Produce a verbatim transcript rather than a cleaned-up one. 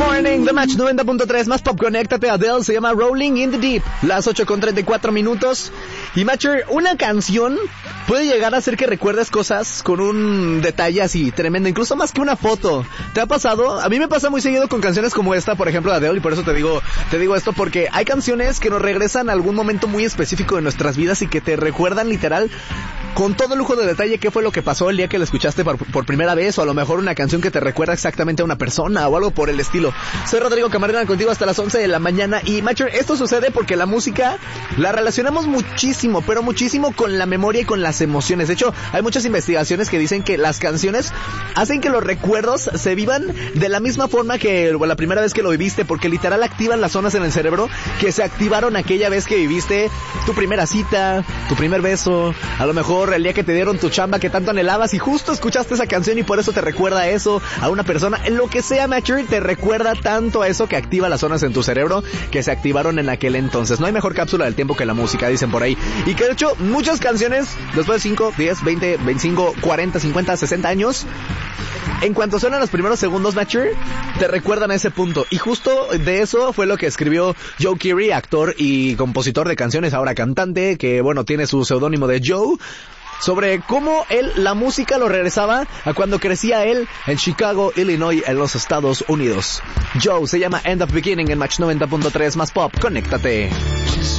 Morning, The Match noventa punto tres, más pop, conéctate. Adele, se llama Rolling in the Deep. Las ocho con treinta y cuatro minutos. Y Matcher, una canción puede llegar a hacer que recuerdes cosas con un detalle así tremendo, incluso más que una foto. ¿Te ha pasado? A mí me pasa muy seguido con canciones como esta, por ejemplo, de Adele, y por eso te digo, te digo esto, porque hay canciones que nos regresan a algún momento muy específico de nuestras vidas y que te recuerdan literal con todo lujo de detalle qué fue lo que pasó el día que la escuchaste por, por primera vez, o a lo mejor una canción que te recuerda exactamente a una persona o algo por el estilo. Soy Rodrigo Camarena, contigo hasta las once de la mañana. Y Matcher, esto sucede porque la música la relacionamos muchísimo, pero muchísimo con la memoria y con las emociones. De hecho, hay muchas investigaciones que dicen que las canciones hacen que los recuerdos se vivan de la misma forma que la primera vez que lo viviste, porque literal activan las zonas en el cerebro que se activaron aquella vez que viviste tu primera cita, tu primer beso, a lo mejor el día que te dieron tu chamba que tanto anhelabas y justo escuchaste esa canción y por eso te recuerda a eso, a una persona, lo que sea, Matcher, te recuerda tanto a eso que activa las zonas en tu cerebro que se activaron en aquel entonces. No hay mejor cápsula del tiempo que la música, dicen por ahí. Y que de hecho muchas canciones después de cinco, diez, veinte, veinticinco, cuarenta, cincuenta, sesenta años, en cuanto suenan los primeros segundos, Matcher, te recuerdan a ese punto. Y justo de eso fue lo que escribió Joe Keery, actor y compositor de canciones, ahora cantante, que bueno, tiene su seudónimo de Joe, sobre cómo él, la música lo regresaba a cuando crecía él en Chicago, Illinois, en los Estados Unidos. Joe, se llama End of Beginning en Match noventa punto tres, más pop, conéctate.